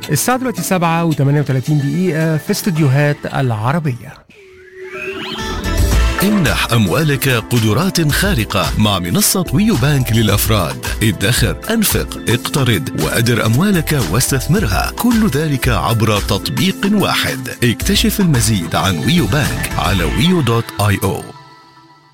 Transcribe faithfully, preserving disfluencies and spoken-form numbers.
الساعة دلوقتي سبعة وثمانية وثلاثين دقيقة في استديوهات العربية. امنح أموالك قدرات خارقة مع منصة ويو بانك للأفراد. ادخر، أنفق، اقترض وأدر أموالك واستثمرها، كل ذلك عبر تطبيق واحد. اكتشف المزيد عن ويو بانك على ويو دوت آي أو.